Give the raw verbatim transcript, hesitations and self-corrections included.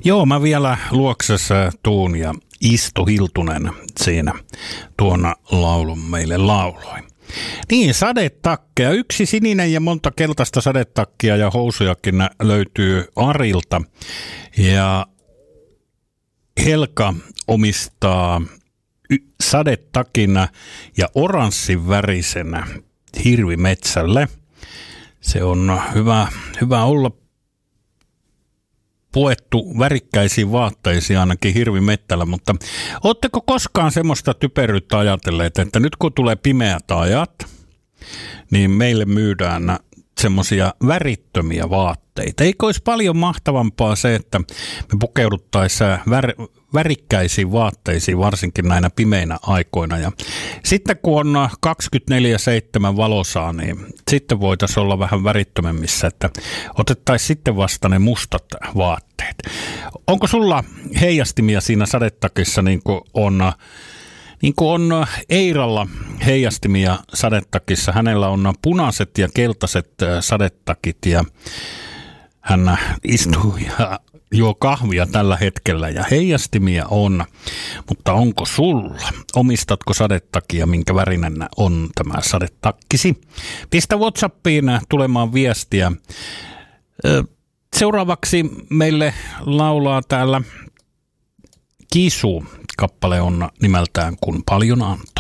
Joo, mä vielä luoksessa tuun ja Isto Hiltunen siinä tuona laulun meille lauloi. Niin, sadetakkeja. Yksi sininen ja monta keltaista sadetakkia ja housujakin löytyy Arilta. Ja Helka omistaa sadetakina ja oranssin värisenä hirvimetsälle. Se on hyvä, hyvä olla puettu värikkäisiin vaatteisiin ainakin hirvimettällä, mutta ootteko koskaan semmoista typeryyttä ajatelleet, että nyt kun tulee pimeät ajat, niin meille myydään semmoisia värittömiä vaatteita. Eikö olisi paljon mahtavampaa se, että me pukeuduttaisiin vär, värikkäisiin vaatteisiin, varsinkin näinä pimeinä aikoina. Ja sitten kun on kaksikymmentäneljä seitsemän valosaa, niin sitten voitaisiin olla vähän värittömemmissä, että otettaisiin sitten vasta ne mustat vaatteet. Onko sulla heijastimia siinä sadetakissa niin kuin on... Niin kuin on Eiralla heijastimia sadetakissa, hänellä on punaiset ja keltaiset sadetakit ja hän istuu ja juo kahvia tällä hetkellä ja heijastimia on, mutta onko sulla? Omistatko sadetakia, minkä värinen on tämä sadetakkisi? Pistä WhatsAppiin tulemaan viestiä. Seuraavaksi meille laulaa täällä Kisu. Kappale on nimeltään Kun paljon antoi.